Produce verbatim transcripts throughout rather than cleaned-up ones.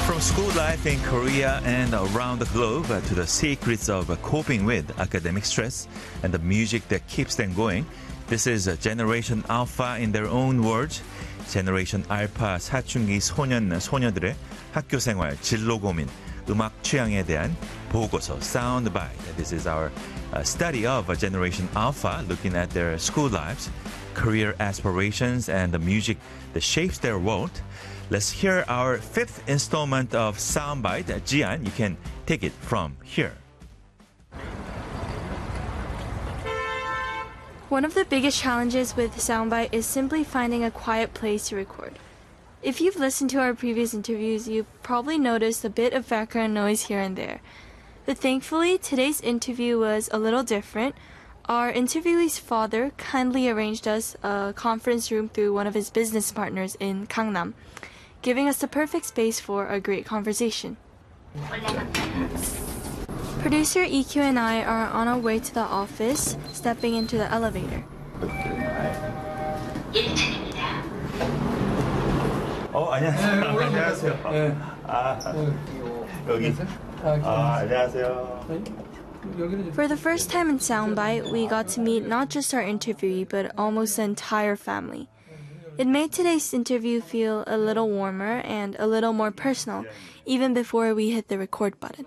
From school life in Korea and around the globe uh, to the secrets of uh, coping with academic stress and the music that keeps them going, this is uh, Generation Alpha in their own words. Generation Alpha 사춘기 소년, 소녀들의 학교 생활, 진로 고민, 음악 취향에 대한 보고서, soundbite. This is our uh, study of uh, Generation Alpha, looking at their school lives, career aspirations, and the music that shapes their world. Let's hear our fifth installment of Soundbite. Jian, you can take it from here. One of the biggest challenges with Soundbite is simply finding a quiet place to record. If you've listened to our previous interviews, you've probably noticed a bit of background noise here and there. But thankfully, today's interview was a little different. Our interviewee's father kindly arranged us a conference room through one of his business partners in Gangnam, giving us the perfect space for a great conversation. Producer E Q and I are on our way to the office, stepping into the elevator. 어, 안녕하세요. 안녕하세요. 아, 여기. 아, 안녕하세요. For the first time in Soundbite, we got to meet not just our interviewee, but almost the entire family. It made today's interview feel a little warmer and a little more personal, even before we hit the record button.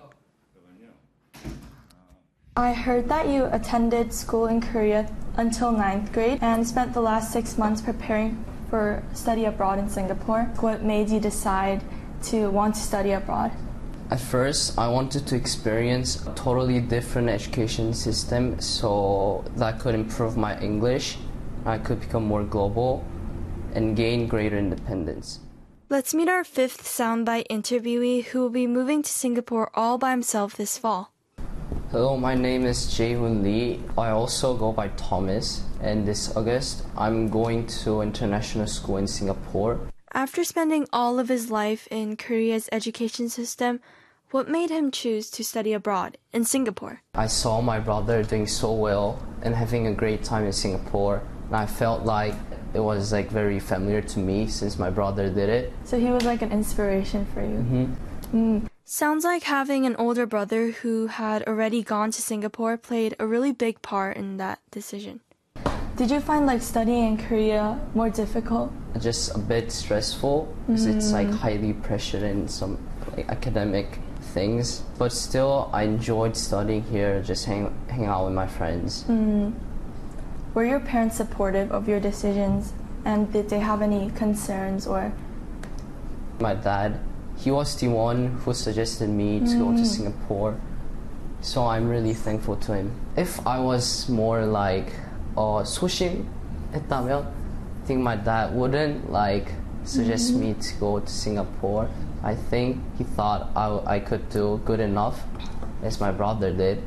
I heard that you attended school in Korea until ninth grade and spent the last six months preparing for study abroad in Singapore. What made you decide to want to study abroad? At first, I wanted to experience a totally different education system so that could improve my English, I could become more global, and gain greater independence. Let's meet our fifth Soundbite interviewee who will be moving to Singapore all by himself this fall. Hello, my name is Jae-hoon Lee. I also go by Thomas, and this August, I'm going to international school in Singapore. After spending all of his life in Korea's education system, what made him choose to study abroad in Singapore? I saw my brother doing so well and having a great time in Singapore, and I felt like it was like very familiar to me since my brother did it. So he was like an inspiration for you. Mm-hmm. Mm. Sounds like having an older brother who had already gone to Singapore played a really big part in that decision. Did you find like studying in Korea more difficult? Just a bit stressful because mm. it's like highly pressured in some like, academic things. But still, I enjoyed studying here, just hang, hang out with my friends. Mm. Were your parents supportive of your decisions, and did they have any concerns or? My dad, he was the one who suggested me to mm. go to Singapore, so I'm really thankful to him. If I was more like uh, 소심했다면, I think my dad wouldn't like suggest mm-hmm. me to go to Singapore. I think he thought I, I could do good enough, as my brother did.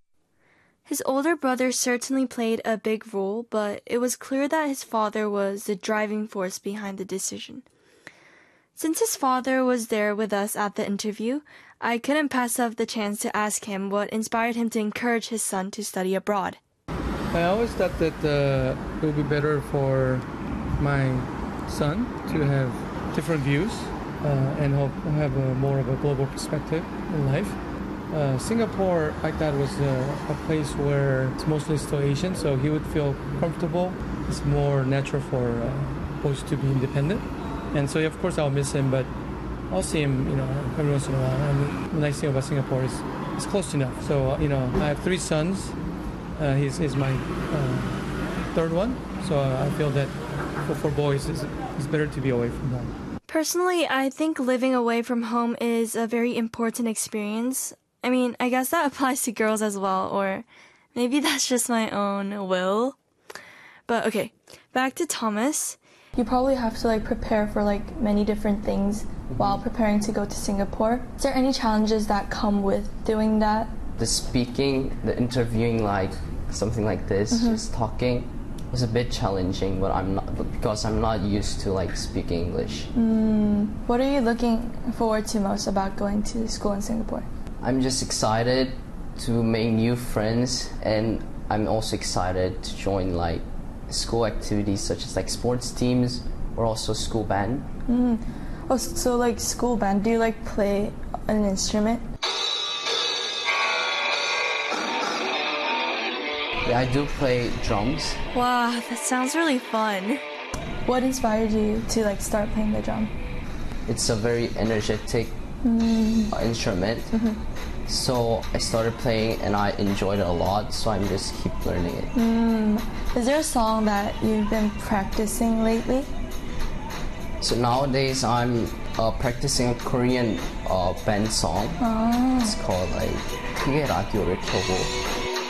His older brother certainly played a big role, but it was clear that his father was the driving force behind the decision. Since his father was there with us at the interview, I couldn't pass up the chance to ask him what inspired him to encourage his son to study abroad. I always thought that uh, it would be better for my son to have different views uh, and hope, have a, more of a global perspective in life. Uh, Singapore, I thought, was a, a place where it's mostly still Asian, so he would feel comfortable. It's more natural for uh, boys to be independent. And so, of course, I'll miss him, but I'll see him, you know, every once in a while. And the nice thing about Singapore is it's close enough. So, you know, I have three sons. Uh, he's, he's my uh, third one. So uh, I feel that for, for boys, it's, it's better to be away from home. Personally, I think living away from home is a very important experience. I mean, I guess that applies to girls as well, or maybe that's just my own will. But okay, back to Thomas. You probably have to like prepare for like many different things mm-hmm. while preparing to go to Singapore. Is there any challenges that come with doing that? The speaking, the interviewing, like something like this, mm-hmm. just talking, was a bit challenging, but I'm not because I'm not used to like speaking English. Mm, what are you looking forward to most about going to school in Singapore? I'm just excited to make new friends, and I'm also excited to join like school activities such as like sports teams or also school band. Mm. Oh, so like school band, do you like play an instrument? Yeah, I do play drums. Wow, that sounds really fun. What inspired you to like start playing the drum? It's a very energetic Mm. uh, instrument. Mm-hmm. So I started playing and I enjoyed it a lot, so I'm just keep learning it. Mm. Is there a song that you've been practicing lately? So nowadays I'm uh, practicing a Korean uh, band song. Oh. It's called like 크게 라디오를 켜고.